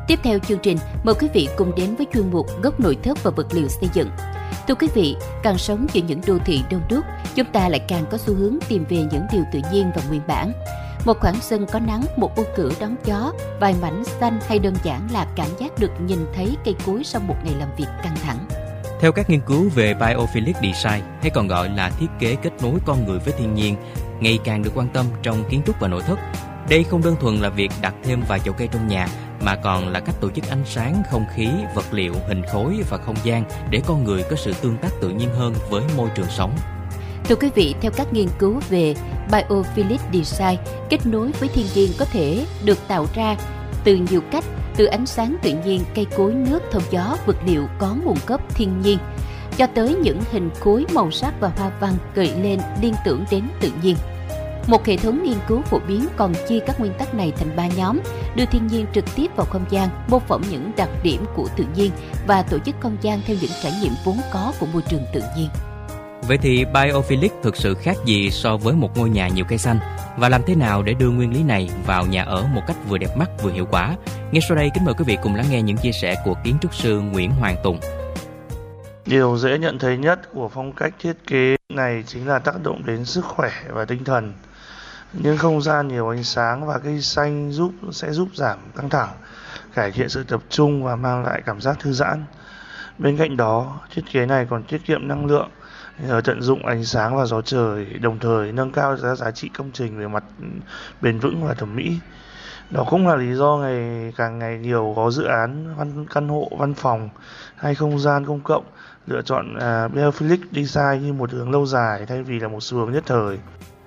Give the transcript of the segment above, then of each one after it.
Tiếp theo chương trình, mời quý vị cùng đến với chuyên mục Góc nội thất và vật liệu xây dựng. Thưa quý vị, càng sống giữa những đô thị đông đúc, chúng ta lại càng có xu hướng tìm về những điều tự nhiên và nguyên bản. Một khoảng sân có nắng, một ô cửa đón gió, vài mảnh xanh hay đơn giản là cảm giác được nhìn thấy cây cối sau một ngày làm việc căng thẳng. Theo các nghiên cứu về biophilic design, hay còn gọi là thiết kế kết nối con người với thiên nhiên, ngày càng được quan tâm trong kiến trúc và nội thất. Đây không đơn thuần là việc đặt thêm vài chậu cây trong nhà, mà còn là cách tổ chức ánh sáng, không khí, vật liệu, hình khối và không gian để con người có sự tương tác tự nhiên hơn với môi trường sống. Thưa quý vị, theo các nghiên cứu về biophilic design, kết nối với thiên nhiên có thể được tạo ra từ nhiều cách, từ ánh sáng tự nhiên, cây cối, nước, thông gió, vật liệu có nguồn gốc thiên nhiên, cho tới những hình khối, màu sắc và hoa văn gợi lên liên tưởng đến tự nhiên. Một hệ thống nghiên cứu phổ biến còn chia các nguyên tắc này thành 3 nhóm, đưa thiên nhiên trực tiếp vào không gian, mô phỏng những đặc điểm của tự nhiên và tổ chức không gian theo những trải nghiệm vốn có của môi trường tự nhiên. Vậy thì biophilic thực sự khác gì so với một ngôi nhà nhiều cây xanh? Và làm thế nào để đưa nguyên lý này vào nhà ở một cách vừa đẹp mắt vừa hiệu quả? Ngay sau đây, kính mời quý vị cùng lắng nghe những chia sẻ của kiến trúc sư Nguyễn Hoàng Tùng. Điều dễ nhận thấy nhất của phong cách thiết kế này chính là tác động đến sức khỏe và tinh thần. Những không gian nhiều ánh sáng và cây xanh sẽ giúp giảm căng thẳng, cải thiện sự tập trung và mang lại cảm giác thư giãn. Bên cạnh đó, thiết kế này còn tiết kiệm năng lượng nhờ tận dụng ánh sáng và gió trời, đồng thời nâng cao giá trị công trình về mặt bền vững và thẩm mỹ. Đó cũng là lý do càng ngày nhiều có dự án căn hộ, văn phòng hay không gian công cộng lựa chọn biophilic design như một hướng lâu dài thay vì là một xu hướng nhất thời.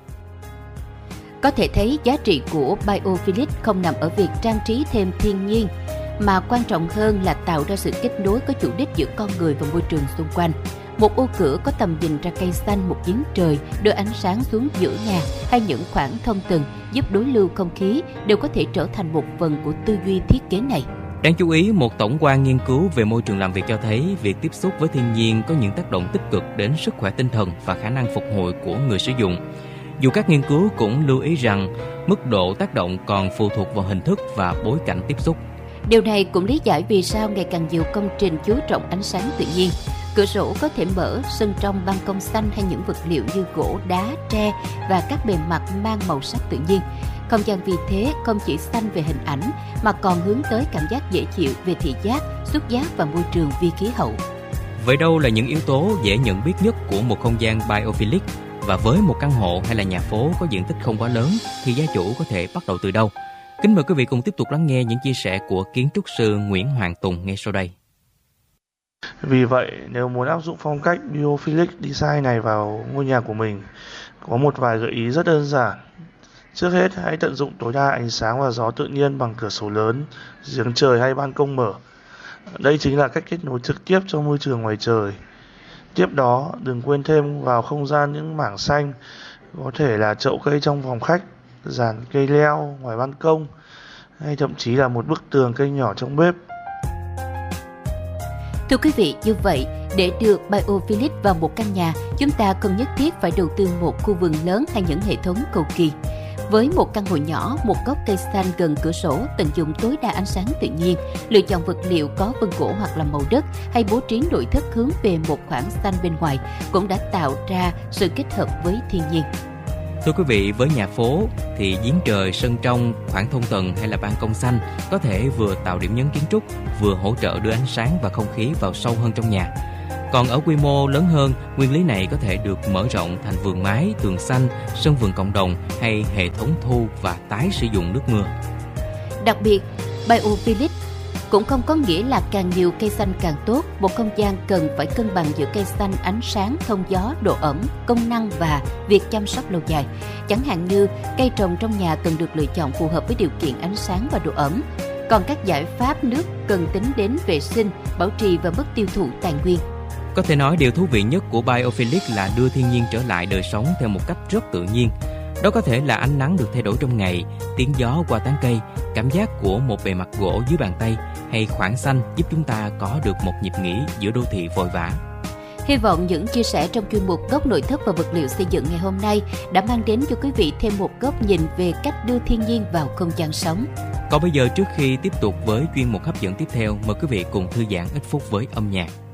Có thể thấy giá trị của biophilic không nằm ở việc trang trí thêm thiên nhiên, mà quan trọng hơn là tạo ra sự kết nối có chủ đích giữa con người và môi trường xung quanh. Một ô cửa có tầm nhìn ra cây xanh, một giếng trời, đưa ánh sáng xuống giữa nhà hay những khoảng thông tầng giúp đối lưu không khí đều có thể trở thành một phần của tư duy thiết kế này. Đáng chú ý, một tổng quan nghiên cứu về môi trường làm việc cho thấy việc tiếp xúc với thiên nhiên có những tác động tích cực đến sức khỏe tinh thần và khả năng phục hồi của người sử dụng. Dù các nghiên cứu cũng lưu ý rằng mức độ tác động còn phụ thuộc vào hình thức và bối cảnh tiếp xúc. Điều này cũng lý giải vì sao ngày càng nhiều công trình chú trọng ánh sáng tự nhiên. Cửa sổ có thể mở, sân trong ban công xanh hay những vật liệu như gỗ, đá, tre và các bề mặt mang màu sắc tự nhiên. Không gian vì thế không chỉ xanh về hình ảnh mà còn hướng tới cảm giác dễ chịu về thị giác, xúc giác và môi trường vi khí hậu. Vậy đâu là những yếu tố dễ nhận biết nhất của một không gian biophilic? Và với một căn hộ hay là nhà phố có diện tích không quá lớn thì gia chủ có thể bắt đầu từ đâu? Kính mời quý vị cùng tiếp tục lắng nghe những chia sẻ của kiến trúc sư Nguyễn Hoàng Tùng ngay sau đây. Vì vậy, nếu muốn áp dụng phong cách biophilic design này vào ngôi nhà của mình, có một vài gợi ý rất đơn giản. Trước hết, hãy tận dụng tối đa ánh sáng và gió tự nhiên bằng cửa sổ lớn, giếng trời hay ban công mở. Đây chính là cách kết nối trực tiếp cho môi trường ngoài trời. Tiếp đó, đừng quên thêm vào không gian những mảng xanh, có thể là chậu cây trong phòng khách, dàn cây leo ngoài ban công, hay thậm chí là một bức tường cây nhỏ trong bếp. Thưa quý vị, như vậy, để được biophilic vào một căn nhà, chúng ta không nhất thiết phải đầu tư một khu vườn lớn hay những hệ thống cầu kỳ. Với một căn hộ nhỏ, một gốc cây xanh gần cửa sổ, tận dụng tối đa ánh sáng tự nhiên, lựa chọn vật liệu có vân gỗ hoặc là màu đất hay bố trí nội thất hướng về một khoảng xanh bên ngoài cũng đã tạo ra sự kết hợp với thiên nhiên. Thưa quý vị, với nhà phố thì giếng trời, sân trong, khoảng thông tầng hay là ban công xanh có thể vừa tạo điểm nhấn kiến trúc, vừa hỗ trợ đưa ánh sáng và không khí vào sâu hơn trong nhà. Còn ở quy mô lớn hơn, nguyên lý này có thể được mở rộng thành vườn mái, tường xanh, sân vườn cộng đồng hay hệ thống thu và tái sử dụng nước mưa. Đặc biệt, biophilic cũng không có nghĩa là càng nhiều cây xanh càng tốt. Một không gian cần phải cân bằng giữa cây xanh, ánh sáng, thông gió, độ ẩm, công năng và việc chăm sóc lâu dài. Chẳng hạn như cây trồng trong nhà cần được lựa chọn phù hợp với điều kiện ánh sáng và độ ẩm. Còn các giải pháp nước cần tính đến vệ sinh, bảo trì và mức tiêu thụ tài nguyên. Có thể nói điều thú vị nhất của biophilic là đưa thiên nhiên trở lại đời sống theo một cách rất tự nhiên. Đó có thể là ánh nắng được thay đổi trong ngày, tiếng gió qua tán cây, cảm giác của một bề mặt gỗ dưới bàn tay hay khoảng xanh giúp chúng ta có được một nhịp nghỉ giữa đô thị vội vã. Hy vọng những chia sẻ trong chuyên mục Góc nội thất và vật liệu xây dựng ngày hôm nay đã mang đến cho quý vị thêm một góc nhìn về cách đưa thiên nhiên vào không gian sống. Còn bây giờ, trước khi tiếp tục với chuyên mục hấp dẫn tiếp theo, mời quý vị cùng thư giãn ít phút với âm nhạc.